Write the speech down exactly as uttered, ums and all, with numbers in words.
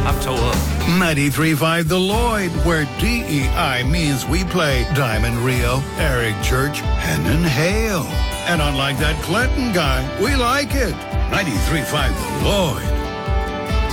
have to work. ninety-three point five The Lloyd, where D E I means we play Diamond Rio, Eric Church, Henan Hale. And unlike that Clinton guy, we like it. ninety-three point five The Lloyd.